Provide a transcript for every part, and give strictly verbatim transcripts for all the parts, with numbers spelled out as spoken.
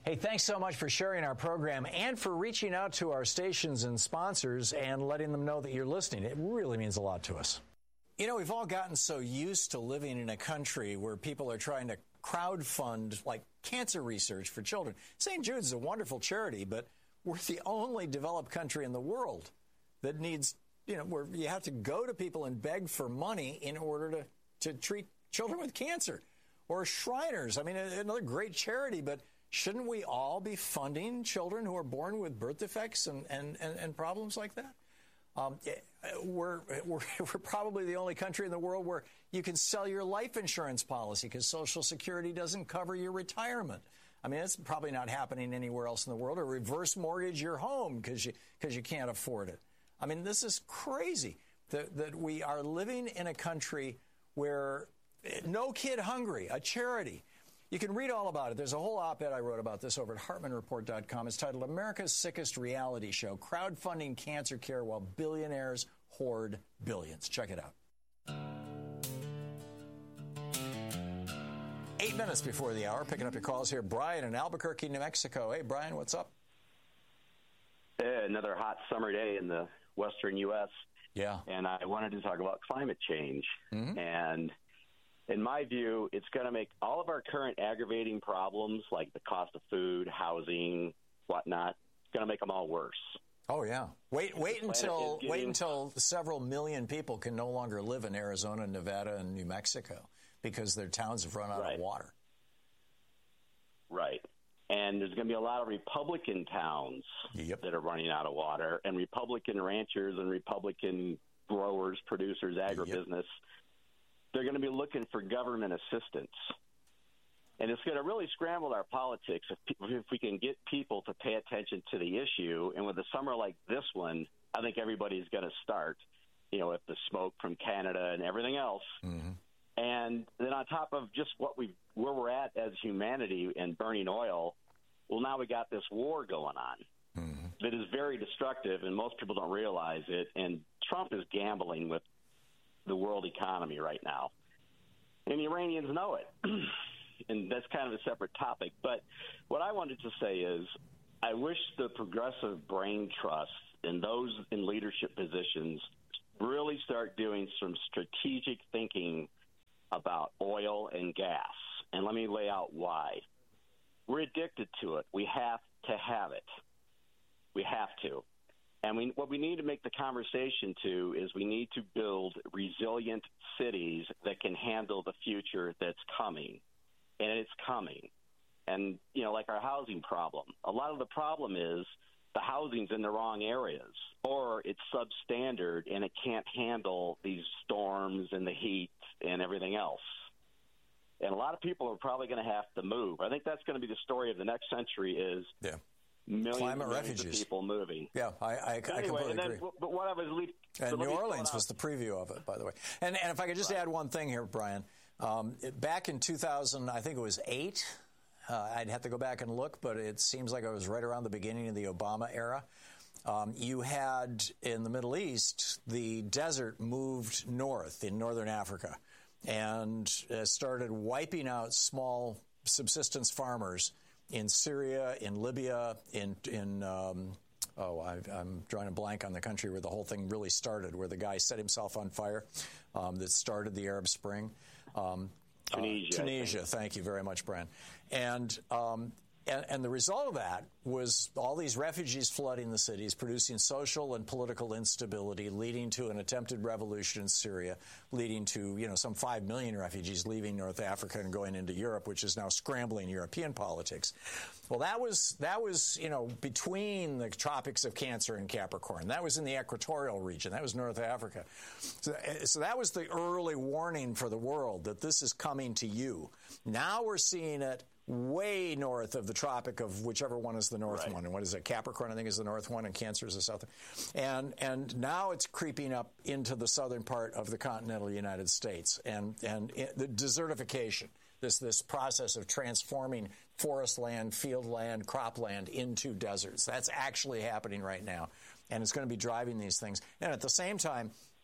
Hey, thanks so much for sharing our program and for reaching out to our stations and sponsors and letting them know that you're listening. It really means a lot to us. You know, we've all gotten so used to living in a country where people are trying to crowdfund, like, cancer research for children. Saint Jude's is a wonderful charity, but we're the only developed country in the world that needs, you know, where you have to go to people and beg for money in order to, to treat children with cancer. Or Shriners, I mean, another great charity, but shouldn't we all be funding children who are born with birth defects and, and, and, and problems like that? Um, we're, we're, we're probably the only country in the world where you can sell your life insurance policy because Social Security doesn't cover your retirement. I mean, it's probably not happening anywhere else in the world. Or reverse mortgage your home because you, because you can't afford it. I mean, this is crazy that, that we are living in a country where No Kid Hungry, a charity. You can read all about it. There's a whole op-ed I wrote about this over at Hartman Report dot com. It's titled America's Sickest Reality Show, Crowdfunding Cancer Care While Billionaires Hoard Billions. Check it out. Eight minutes before the hour, picking up your calls here. Brian in Albuquerque, New Mexico. Hey, Brian, what's up? Hey, another hot summer day in the western U S Yeah. And I wanted to talk about climate change. Mm-hmm. And in my view, it's going to make all of our current aggravating problems, like the cost of food, housing, whatnot, it's going to make them all worse. Oh yeah. Wait, wait until getting... wait until several million people can no longer live in Arizona, Nevada, and New Mexico because their towns have run out right. of water. Right. And there's going to be a lot of Republican towns yep. that are running out of water, and Republican ranchers and Republican growers, producers, agribusiness. Yep. They're going to be looking for government assistance. And it's going to really scramble our politics if, if we can get people to pay attention to the issue. And with a summer like this one, I think everybody's going to start, you know, with the smoke from Canada and everything else. Mm-hmm. And then on top of just what we where we're at as humanity and burning oil, well, now we got this war going on mm-hmm. that is very destructive, and most people don't realize it. And Trump is gambling with the world economy right now. And the Iranians know it. And that's kind of a separate topic. But what I wanted to say is I wish the progressive brain trust and those in leadership positions really start doing some strategic thinking about oil and gas. And let me lay out why. We're addicted to it. We have to have it. We have to. And we, what we need to make the conversation to is we need to build resilient cities that can handle the future that's coming. And it's coming. And, you know, like our housing problem. A lot of the problem is the housing's in the wrong areas, or it's substandard and it can't handle these storms and the heat and everything else. And a lot of people are probably going to have to move. I think that's going to be the story of the next century is yeah. millions, Climate millions refugees. of people moving. Yeah, I, I, I anyway, completely and then, agree. But what I was lead, and so New Orleans was the preview of it, by the way. And, and if I could just right. add one thing here, Brian. Um, it, back in two thousand, I think it was eight, uh, I'd have to go back and look, but it seems like it was right around the beginning of the Obama era. Um, you had, in the Middle East, the desert moved north in northern Africa and uh, started wiping out small subsistence farmers in Syria, in Libya, in, in um, oh, I, I'm drawing a blank on the country where the whole thing really started, where the guy set himself on fire um, that started the Arab Spring. Um, Tunisia. Uh, Tunisia, thank you very much, Brian. And, um, and and the result of that was all these refugees flooding the cities, producing social and political instability, leading to an attempted revolution in Syria, leading to, you know, some five million refugees leaving North Africa and going into Europe, which is now scrambling European politics. Well, that was, that was, you know, between the tropics of Cancer and Capricorn. That was in the equatorial region. That was North Africa. So, so that was the early warning for the world that this is coming to you. Now we're seeing it way north of the tropic of whichever one is the north right. one. And what is it? Capricorn, I think, is the north one, and Cancer is the south. And and now it's creeping up into the southern part of the continental United States. And and it, the desertification, this this process of transforming forest land, field land, cropland into deserts. That's actually happening right now. And it's going to be driving these things. And at the same time,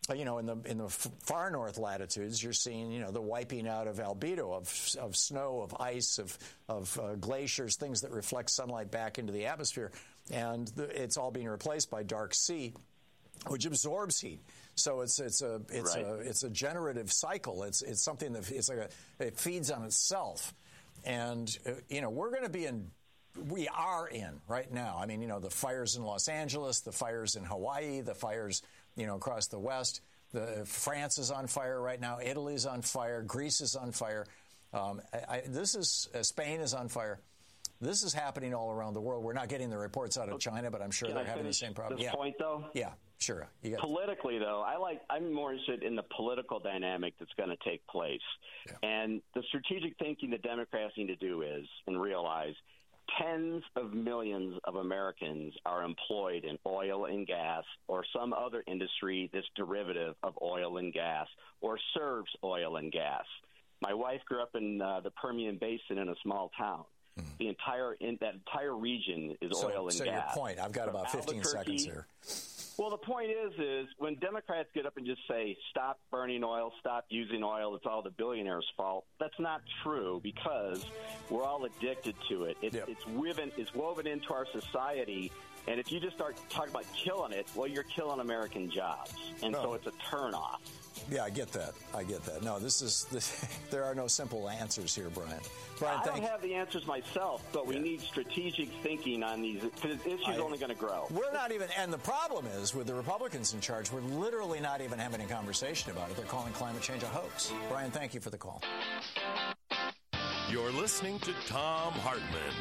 you know, in the in the far north latitudes, you're seeing, you know, the wiping out of albedo, of of snow, of ice, of of uh, glaciers, things that reflect sunlight back into the atmosphere, and the, it's all being replaced by dark sea, which absorbs heat. So it's it's a it's right. a it's a generative cycle. It's it's something that it's like a, it feeds on itself, and uh, you know, we're going to be in. We are in right now. I mean, you know, the fires in Los Angeles, the fires in Hawaii, the fires, you know, across the West. The France is on fire right now. Italy's on fire. Greece is on fire. Um, I, I, this is uh, Spain is on fire. This is happening all around the world. We're not getting the reports out of China, but I'm sure Can they're I having the same problem. This yeah. point, though. Yeah, sure. You got Politically, though, I like. I'm more interested in the political dynamic that's going to take place, yeah. and the strategic thinking the Democrats need to do is and realize. Tens of millions of Americans are employed in oil and gas or some other industry that's derivative of oil and gas or serves oil and gas. My wife grew up in uh, the Permian Basin in a small town. Mm-hmm. The entire in, that entire region is so, oil and so gas. So your point, I've got From about fifteen seconds here. Well, the point is, is when Democrats get up and just say, stop burning oil, stop using oil, it's all the billionaires' fault, that's not true because we're all addicted to it. it yep. It's woven, it's woven into our society, and if you just start talking about killing it, well, you're killing American jobs, and no. so it's a turnoff. Yeah, I get that. I get that. No, this is this, there are no simple answers here, Brian. Brian, I thank don't have the answers myself, but we yeah. need strategic thinking on these because the issue's I, only going to grow. We're not even, and the problem is with the Republicans in charge, we're literally not even having a conversation about it. They're calling climate change a hoax. Brian, thank you for the call. You're listening to Thom Hartmann.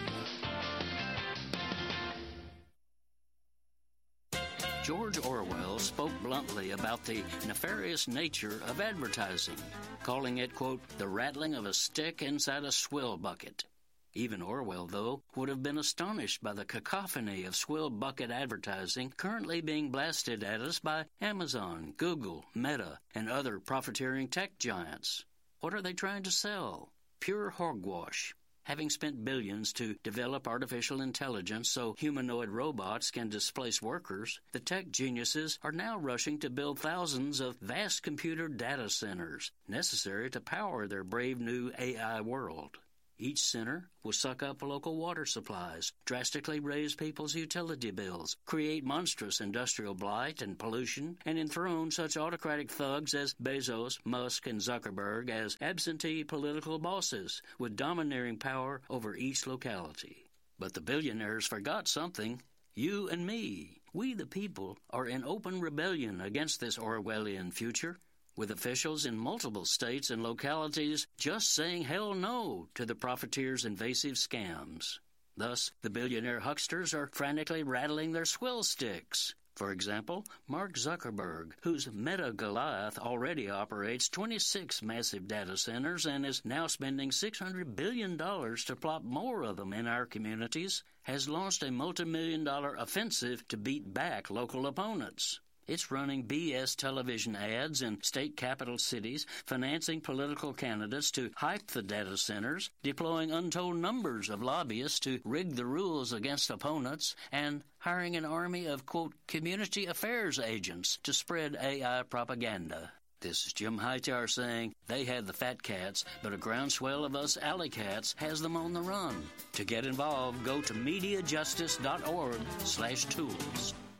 George Orwell spoke bluntly about the nefarious nature of advertising, calling it, quote, the rattling of a stick inside a swill bucket. Even Orwell, though, would have been astonished by the cacophony of swill bucket advertising currently being blasted at us by Amazon, Google, Meta, and other profiteering tech giants. What are they trying to sell? Pure hogwash. Having spent billions to develop artificial intelligence so humanoid robots can displace workers, the tech geniuses are now rushing to build thousands of vast computer data centers necessary to power their brave new A I world. Each center will suck up local water supplies, drastically raise people's utility bills, create monstrous industrial blight and pollution, and enthrone such autocratic thugs as Bezos, Musk, and Zuckerberg as absentee political bosses with domineering power over each locality. But the billionaires forgot something. You and me, we the people, are in open rebellion against this Orwellian future, with officials in multiple states and localities just saying hell no to the profiteers' invasive scams. Thus, the billionaire hucksters are frantically rattling their swill sticks. For example, Mark Zuckerberg, whose Meta Goliath already operates twenty-six massive data centers and is now spending six hundred billion dollars to plop more of them in our communities, has launched a multi-million dollar offensive to beat back local opponents. It's running B S television ads in state capital cities, financing political candidates to hype the data centers, deploying untold numbers of lobbyists to rig the rules against opponents, and hiring an army of, quote, community affairs agents to spread A I propaganda. This is Jim Hightower saying they had the fat cats, but a groundswell of us alley cats has them on the run. To get involved, go to MediaJustice.org slash tools.